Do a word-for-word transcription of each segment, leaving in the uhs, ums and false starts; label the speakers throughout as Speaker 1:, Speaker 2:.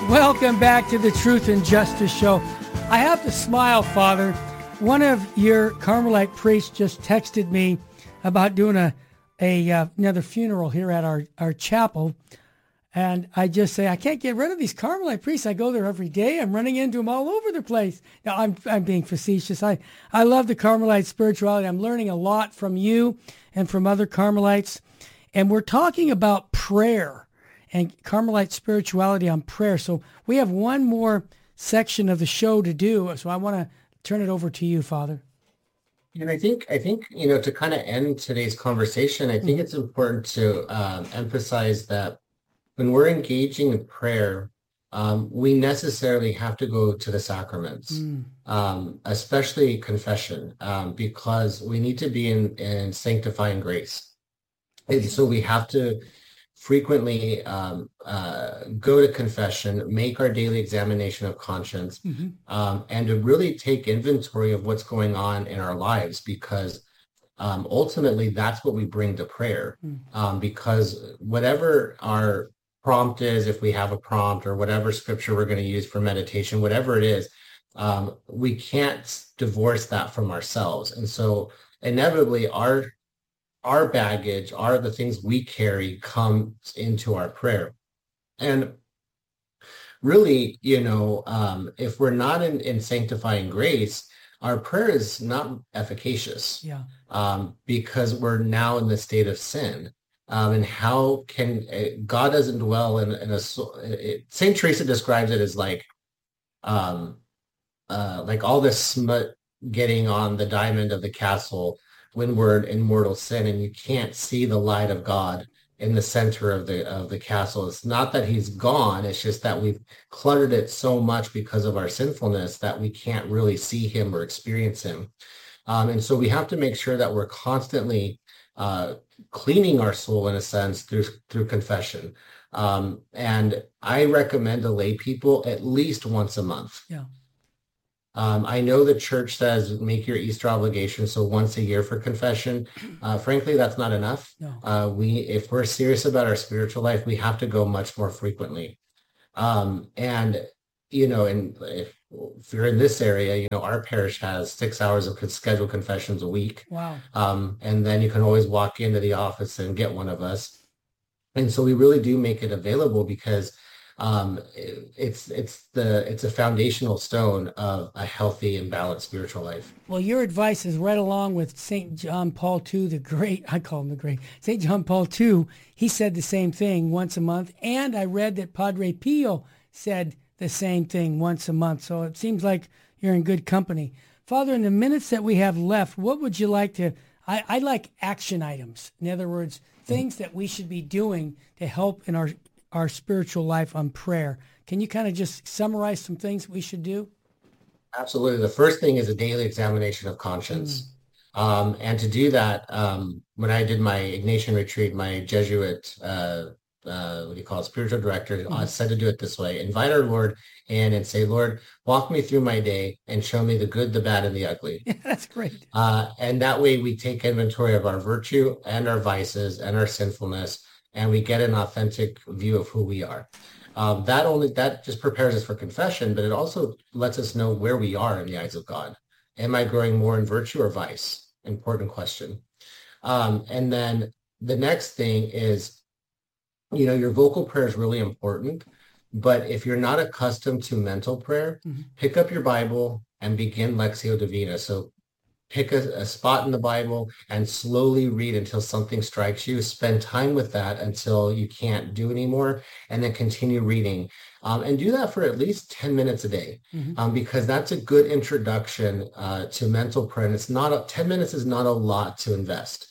Speaker 1: Welcome back to the Truth and Justice Show. I have to smile, Father. One of your Carmelite priests just texted me about doing a, a uh, another funeral here at our, our chapel. And I just say, I can't get rid of these Carmelite priests. I go there every day. I'm running into them all over the place. Now, I'm I'm being facetious. I, I love the Carmelite spirituality. I'm learning a lot from you and from other Carmelites. And we're talking about prayer and Carmelite spirituality on prayer. So we have one more section of the show to do. So I want to turn it over to you, Father.
Speaker 2: And I think, I think, you know, to kind of end today's conversation, I think mm-hmm. it's important to um, emphasize that when we're engaging in prayer, um, we necessarily have to go to the sacraments, mm. um, especially confession, um, because we need to be in, in sanctifying grace. And so we have to frequently um, uh, go to confession, make our daily examination of conscience, mm-hmm. um, and to really take inventory of what's going on in our lives, because um, ultimately that's what we bring to prayer. Mm. Um, because whatever our prompt is, if we have a prompt, or whatever scripture we're going to use for meditation, whatever it is, um, we can't divorce that from ourselves. And so inevitably our our baggage, are the things we carry, comes into our prayer. And really, you know, um, if we're not in, in sanctifying grace, our prayer is not efficacious.
Speaker 1: Yeah.
Speaker 2: Um, because we're now in the state of sin. Um, and how can uh, God doesn't dwell in, in a it, Saint Teresa describes it as like um, uh, like all this smut getting on the diamond of the castle when we're in mortal sin, and you can't see the light of God in the center of the of the castle. It's not that he's gone, it's just that we've cluttered it so much because of our sinfulness that we can't really see him or experience him. Um, and so we have to make sure that we're constantly uh, cleaning our soul, in a sense, through through confession. Um, and I recommend to lay people at least once a month.
Speaker 1: Yeah.
Speaker 2: Um, I know the church says make your Easter obligation, so once a year for confession. Uh, frankly, that's not enough.
Speaker 1: No.
Speaker 2: Uh, we, if we're serious about our spiritual life, we have to go much more frequently. Um, and, you know, and if, if you're in this area, you know, our parish has six hours of scheduled confessions a week.
Speaker 1: Wow.
Speaker 2: Um, and then you can always walk into the office and get one of us. And so we really do make it available, because Um, it's it's the it's a foundational stone of a healthy and balanced spiritual life.
Speaker 1: Well, your advice is right along with Saint John Paul the Second, the great, I call him the great, Saint John Paul the Second. He said the same thing once a month. And I read that Padre Pio said the same thing once a month. So it seems like you're in good company. Father, in the minutes that we have left, what would you like to, I, I like action items. In other words, things that we should be doing to help in our our spiritual life on prayer. Can you kind of just summarize some things we should do?
Speaker 2: Absolutely. The first thing is a daily examination of conscience. Mm. Um, and to do that, um, when I did my Ignatian retreat, my Jesuit, uh, uh, what do you call it, spiritual director, mm. uh, said to do it this way: invite our Lord in and say, Lord, walk me through my day and show me the good, the bad, and the ugly.
Speaker 1: Yeah, that's great.
Speaker 2: Uh, and that way we take inventory of our virtue and our vices and our sinfulness, and we get an authentic view of who we are. Um, that only that just prepares us for confession, but it also lets us know where we are in the eyes of God. Am I growing more in virtue or vice? Important question. Um, and then the next thing is, you know, your vocal prayer is really important, but if you're not accustomed to mental prayer, mm-hmm. pick up your Bible and begin Lectio Divina. So pick a, a spot in the Bible and slowly read until something strikes you. Spend time with that until you can't do anymore, and then continue reading. Um, and do that for at least ten minutes a day, mm-hmm. um, because that's a good introduction uh, to mental prayer. And it's not, a, ten minutes is not a lot to invest.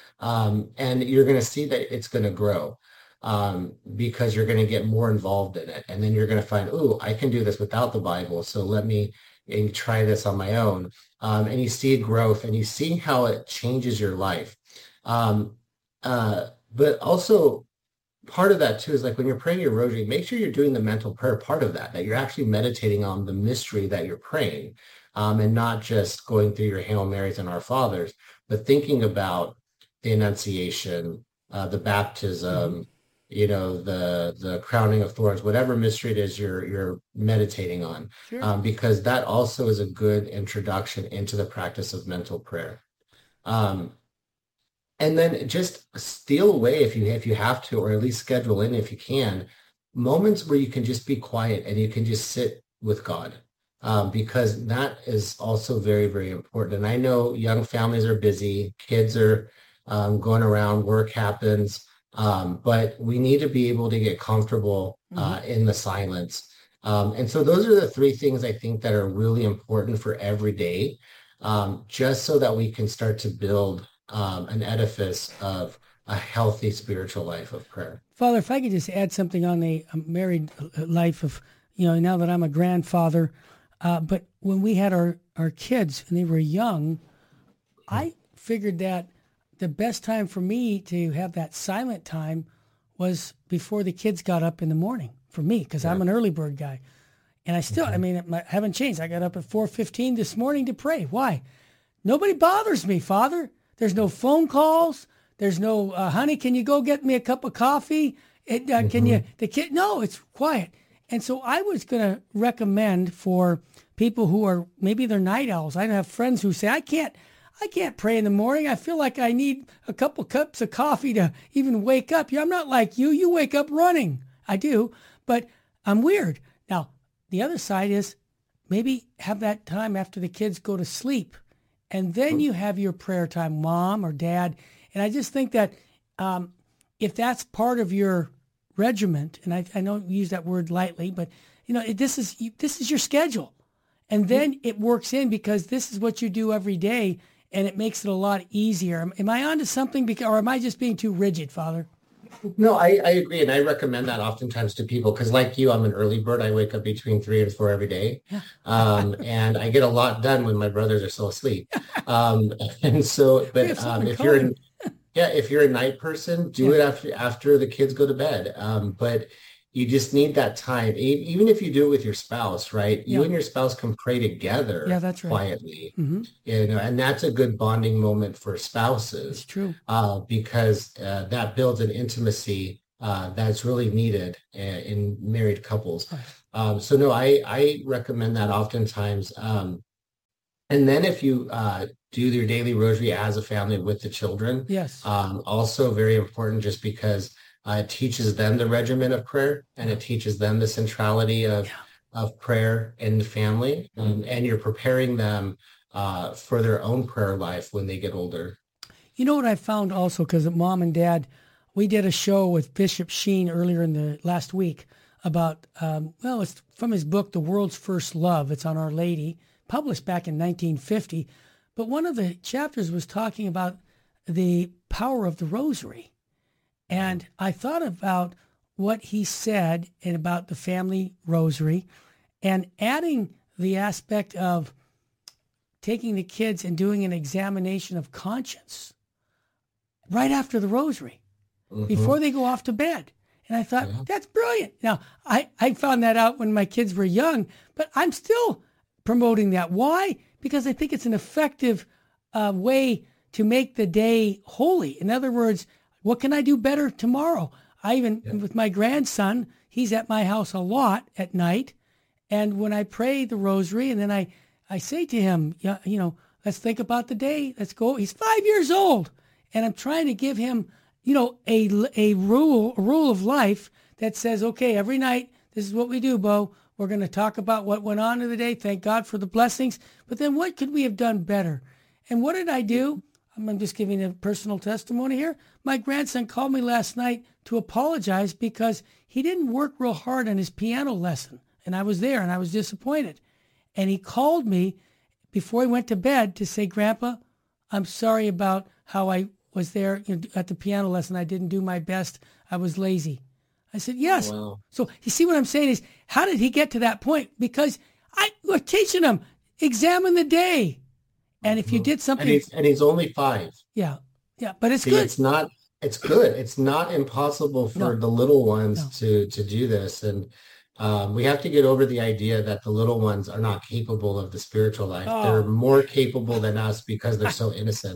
Speaker 2: Um, and you're going to see that it's going to grow um, because you're going to get more involved in it. And then you're going to find, oh, I can do this without the Bible. So let me and try this on my own. Um, and you see growth, and you see how it changes your life. Um, uh, but also part of that too is like when you're praying your rosary, make sure you're doing the mental prayer part of that, that you're actually meditating on the mystery that you're praying, um, and not just going through your Hail Marys and Our Fathers, but thinking about the Annunciation, uh, the baptism, you know, the the crowning of thorns, whatever mystery it is you're you're meditating on,
Speaker 1: Sure.
Speaker 2: um, because that also is a good introduction into the practice of mental prayer. Um, and then just steal away if you if you have to, or at least schedule in if you can, moments where you can just be quiet and you can just sit with God. Um, because that is also very, very important. And I know young families are busy, kids are um, going around, work happens, um, but we need to be able to get comfortable uh,
Speaker 1: Mm-hmm.
Speaker 2: in the silence. Um, and so those are the three things I think that are really important for every day, um, just so that we can start to build um, an edifice of a healthy spiritual life of prayer.
Speaker 1: Father, if I could just add something on the um, married uh, life of, you know, now that I'm a grandfather, uh, but when we had our, our kids and they were young, I figured that the best time for me to have that silent time was before the kids got up in the morning for me, because
Speaker 2: Yeah.
Speaker 1: I'm an early bird guy. And I still, I
Speaker 2: Mhm.
Speaker 1: mean, I haven't changed. I got up at four fifteen this morning to pray. Why? Nobody bothers me, Father. There's no phone calls. There's no, uh, honey, can you go get me a cup of coffee? It, uh, can you,
Speaker 2: Mhm.
Speaker 1: the kid, no, it's quiet. And so I was going to recommend for people who are, maybe they're night owls. I have friends who say, I can't, I can't pray in the morning. I feel like I need a couple cups of coffee to even wake up. Yeah, I'm not like you. You wake up running. I do, but I'm weird. Now, the other side is maybe have that time after the kids go to sleep. And then you have your prayer time, mom or dad. And I just think that um, if that's part of your regiment, and I, I don't use that word lightly, but you know, it, this is this is your schedule, and then it works in because this is what you do every day, and it makes it a lot easier. Am, am I onto something, because, or am I just being too rigid, Father?
Speaker 2: No, I, I agree. And I recommend that oftentimes to people because like you, I'm an early bird. I wake up between three and four every day.
Speaker 1: Yeah.
Speaker 2: Um, and I get a lot done when my brothers are still asleep. Um, and so,
Speaker 1: We have
Speaker 2: but um,
Speaker 1: something in
Speaker 2: if you're
Speaker 1: common.
Speaker 2: an, yeah, if you're a night person, do
Speaker 1: Yeah.
Speaker 2: it after after the kids go to bed. Um, but you just need that time. E- Even if you do it with your spouse, right? You
Speaker 1: Yeah.
Speaker 2: and your spouse can pray
Speaker 1: Yeah,
Speaker 2: together
Speaker 1: that's right.
Speaker 2: quietly,
Speaker 1: Mm-hmm.
Speaker 2: you know, and that's a good bonding moment for
Speaker 1: It's
Speaker 2: spouses
Speaker 1: true.
Speaker 2: uh, because uh, that builds an intimacy uh, that's really needed uh, in married couples.
Speaker 1: Right.
Speaker 2: Um, so no, I I recommend that oftentimes. Um, and then if you uh, do your daily rosary as a family with the children,
Speaker 1: Yes.
Speaker 2: um, also very important just because uh, it teaches them the regimen of prayer and
Speaker 1: Yeah.
Speaker 2: it teaches them the centrality of,
Speaker 1: Yeah.
Speaker 2: of prayer in the family. Um, and you're preparing them uh, for their own prayer life when they get older.
Speaker 1: You know what I found also, because mom and dad, we did a show with Bishop Sheen earlier in the last week about, um, well, it's from his book, The World's First Love. It's on Our Lady, published back in nineteen fifty. But one of the chapters was talking about the power of the rosary. And I thought about what he said and about the family rosary and adding the aspect of taking the kids and doing an examination of conscience right after the rosary,
Speaker 2: Mhm.
Speaker 1: before they go off to bed. And I thought,
Speaker 2: Yeah.
Speaker 1: that's brilliant. Now, I, I found that out when my kids were young, but I'm still promoting that. Why? Because I think it's an effective uh, way to make the day holy. In other words, what can I do better tomorrow? I even,
Speaker 2: Yeah.
Speaker 1: with my grandson, he's at my house a lot at night. And when I pray the rosary, and then I, I say to him, yeah, you know, let's think about the day. Let's go. He's five years old. And I'm trying to give him, you know, a, a rule, a rule of life that says, okay, every night, this is what we do, Bo. We're going to talk about what went on in the day. Thank God for the blessings. But then what could we have done better? And what did I do? I'm just giving a personal testimony here. My grandson called me last night to apologize because he didn't work real hard on his piano lesson. And I was there and I was disappointed. And he called me before he went to bed to say, Grandpa, I'm sorry about how I was there, you know, at the piano lesson. I didn't do my best. I was lazy. I said, yes.
Speaker 2: Wow.
Speaker 1: So you see what I'm saying is, how did he get to that point? Because I was teaching him, examine the day. And if you
Speaker 2: Mhm.
Speaker 1: did
Speaker 2: And
Speaker 1: something,
Speaker 2: he's, and he's only five.
Speaker 1: yeah, yeah, but it's
Speaker 2: See,
Speaker 1: good.
Speaker 2: it's not, it's good. It's not impossible for
Speaker 1: No.
Speaker 2: the little ones
Speaker 1: No.
Speaker 2: to to do this. And um, we have to get over the idea that the little ones are not capable of the spiritual life. They're
Speaker 1: Oh,
Speaker 2: more capable than us because they're so innocent.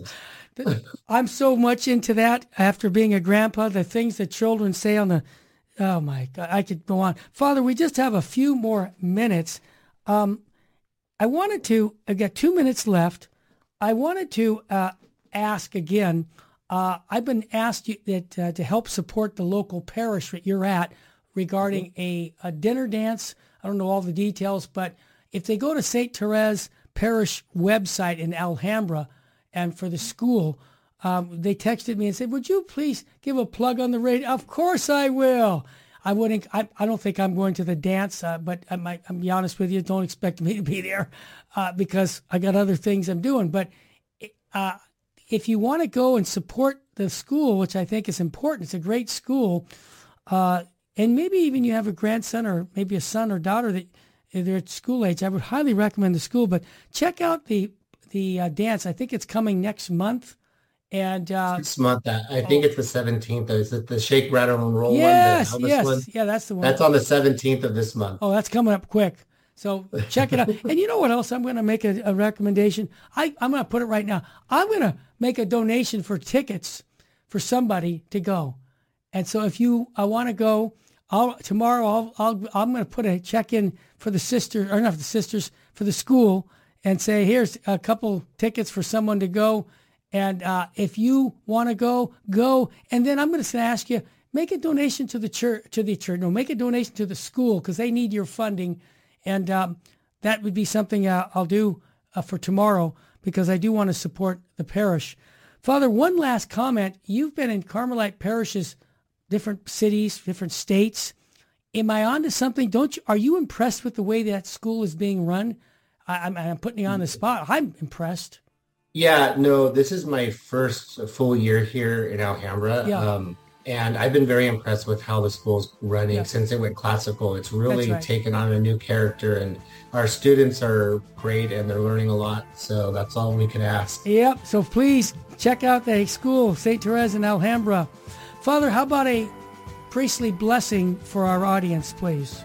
Speaker 1: I'm so much into that after being a grandpa, the things that children say on the, oh my God, I could go on. Father, we just have a few more minutes. Um, I wanted to, I got two minutes left. I wanted to uh, ask again, uh, I've been asked you that uh, to help support the local parish that you're at regarding a, a dinner dance. I don't know all the details, but if they go to Saint Therese Parish website in Alhambra and for the school, um, they texted me and said, would you please give a plug on the radio? Of course I will. I wouldn't, I, I don't think I'm going to the dance, uh, but I might, I'll be honest with you, don't expect me to be there uh, because I got other things I'm doing. But uh, if you want to go and support the school, which I think is important, it's a great school, uh, and maybe even you have a grandson or maybe a son or daughter that they're at school age, I would highly recommend the school. But check out the the uh, dance. I think it's coming next month. And uh,
Speaker 2: Next month, I I think
Speaker 1: oh,
Speaker 2: it's the seventeenth. Is it the Shake, Rattle, and Roll
Speaker 1: yes,
Speaker 2: one, the Elvis
Speaker 1: yes,
Speaker 2: one?
Speaker 1: yeah, that's the one.
Speaker 2: That's on the seventeenth of this month.
Speaker 1: Oh, that's coming up quick. So check it out. And you know what else? I'm going to make a, a recommendation. I, I'm going to put it right now. I'm going to make a donation for tickets for somebody to go. And so if you I want to go, I'll, tomorrow I'll, I'll, I'm going to put a check in for the sisters, or not for the sisters, for the school and say, here's a couple tickets for someone to go. And uh, if you want to go, go. And then I'm going to ask you, make a donation to the church, to the church. No, make a donation to the school because they need your funding. And um, that would be something uh, I'll do uh, for tomorrow because I do want to support the parish. Father, one last comment. You've been in Carmelite parishes, different cities, different states. Am I onto something? Don't you? Are you impressed with the way that school is being run? I, I'm, I'm putting you on the spot. I'm impressed.
Speaker 2: Yeah, no, this is my first full year here in Alhambra.
Speaker 1: Yeah.
Speaker 2: Um, and I've been very impressed with how the school's running
Speaker 1: Yeah.
Speaker 2: since it went classical. It's really
Speaker 1: That's right.
Speaker 2: taken on a new character, and our students are great and they're learning a lot. So that's all we can ask.
Speaker 1: Yep. So please check out the school, Saint Therese in Alhambra. Father, how about a priestly blessing for our audience, please?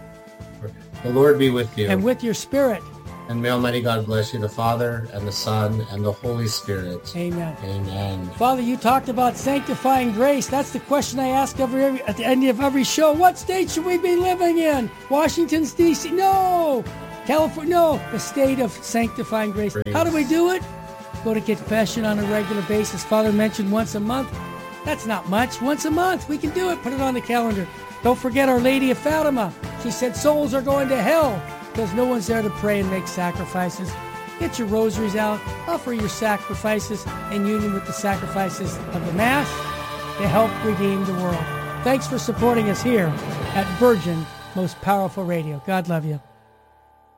Speaker 2: The Lord be with you.
Speaker 1: And with your spirit.
Speaker 2: And may Almighty God bless you, the Father and the Son and the Holy Spirit.
Speaker 1: Amen.
Speaker 2: Amen.
Speaker 1: Father, you talked about sanctifying grace. That's the question I ask every, every at the end of every show. What state should we be living in? Washington, D C? No. California? No. The state of sanctifying grace.
Speaker 2: Grace.
Speaker 1: How do we do it? Go to confession on a regular basis. Father mentioned once a month. That's not much. Once a month. We can do it. Put it on the calendar. Don't forget Our Lady of Fatima. She said souls are going to hell because no one's there to pray and make sacrifices. Get your rosaries out. Offer your sacrifices in union with the sacrifices of the Mass to help redeem the world. Thanks for supporting us here at Virgin Most Powerful Radio. God love you.